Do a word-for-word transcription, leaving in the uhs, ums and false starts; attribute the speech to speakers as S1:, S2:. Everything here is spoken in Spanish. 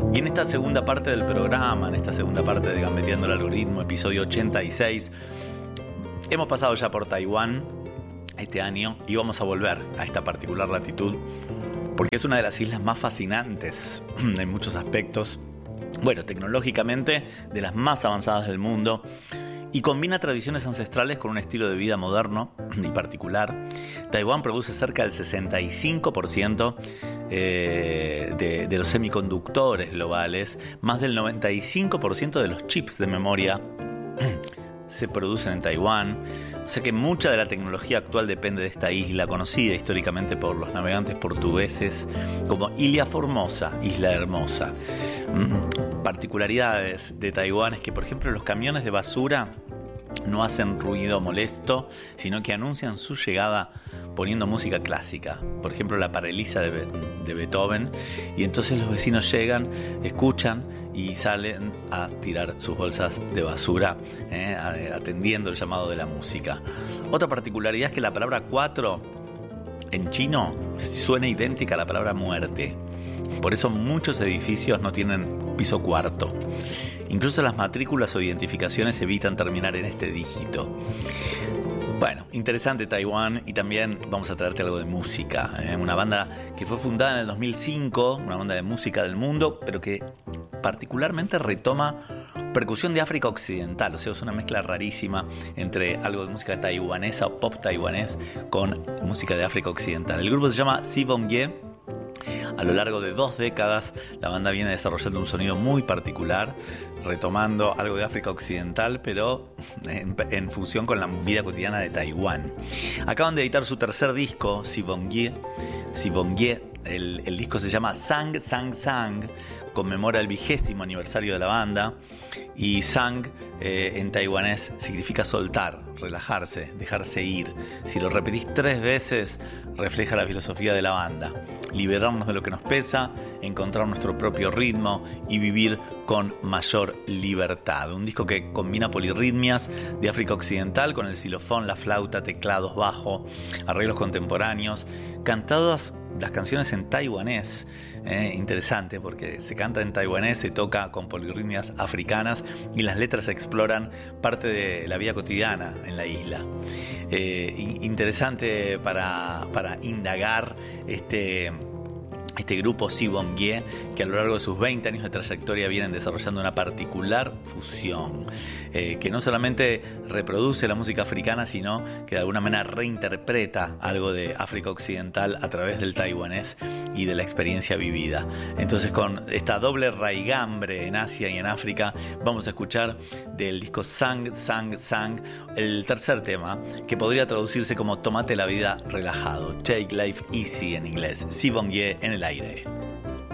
S1: Y en esta segunda parte del programa, en esta segunda parte de Gambeteando el Algoritmo, episodio ochenta y seis, hemos pasado ya por Taiwán este año y vamos a volver a esta particular latitud porque es una de las islas más fascinantes en muchos aspectos, bueno, tecnológicamente de las más avanzadas del mundo, y combina tradiciones ancestrales con un estilo de vida moderno y particular. Taiwán produce cerca del sesenta y cinco por ciento eh, de, de los semiconductores globales, más del noventa y cinco por ciento de los chips de memoria se producen en Taiwán. O sea que mucha de la tecnología actual depende de esta isla, conocida históricamente por los navegantes portugueses como Ilha Formosa, Isla Hermosa. Mm, particularidades de Taiwán es que, por ejemplo, los camiones de basura no hacen ruido molesto, sino que anuncian su llegada poniendo música clásica, por ejemplo la Paralisa de, Be- de Beethoven, y entonces los vecinos llegan, escuchan y salen a tirar sus bolsas de basura, eh, atendiendo el llamado de la música. Otra particularidad es que la palabra cuatro en chino suena idéntica a la palabra muerte. Por eso muchos edificios no tienen piso cuarto. Incluso las matrículas o identificaciones evitan terminar en este dígito. Bueno, interesante Taiwán, y también vamos a traerte algo de música. ¿eh? Una banda que fue fundada en el dos mil cinco, una banda de música del mundo, pero que particularmente retoma percusión de África Occidental. O sea, es una mezcla rarísima entre algo de música taiwanesa o pop taiwanés con música de África Occidental. El grupo se llama Si Bom Ye. A lo largo de dos décadas, la banda viene desarrollando un sonido muy particular, retomando algo de África Occidental, pero en, en fusión con la vida cotidiana de Taiwán. Acaban de editar su tercer disco, Si Bom Ye. Si Bom Ye, el, el disco se llama Sang Sang Sang, conmemora el vigésimo aniversario de la banda, y Sang eh, en taiwanés significa soltar, relajarse, dejarse ir. Si lo repetís tres veces, refleja la filosofía de la banda: liberarnos de lo que nos pesa, encontrar nuestro propio ritmo y vivir con mayor libertad. Un disco que combina polirritmias de África Occidental con el xilofón, la flauta, teclados, bajo, arreglos contemporáneos, cantadas las canciones en taiwanés. Eh, interesante porque se canta en taiwanés, se toca con polirritmias africanas y las letras exploran parte de la vida cotidiana en la isla. Eh, interesante para, para indagar este... Este grupo Si Bom Ye, que a lo largo de sus veinte años de trayectoria vienen desarrollando una particular fusión, eh, que no solamente reproduce la música africana, sino que de alguna manera reinterpreta algo de África Occidental a través del taiwanés y de la experiencia vivida. Entonces, con esta doble raigambre en Asia y en África, vamos a escuchar del disco Sang Sang Sang el tercer tema, que podría traducirse como Tómate la vida relajado, Take Life Easy en inglés. Si Bom Ye en el aire.